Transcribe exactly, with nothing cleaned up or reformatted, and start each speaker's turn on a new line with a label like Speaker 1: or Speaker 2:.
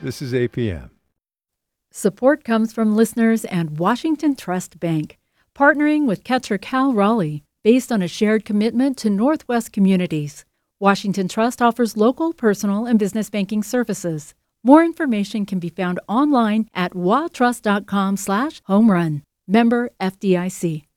Speaker 1: This is A P M.
Speaker 2: Support comes from listeners and Washington Trust Bank, partnering with Ketcher Cal Raleigh, based on a shared commitment to Northwest communities. Washington Trust offers local, personal, and business banking services. More information can be found online at watrust.com slash home run. Member F D I C.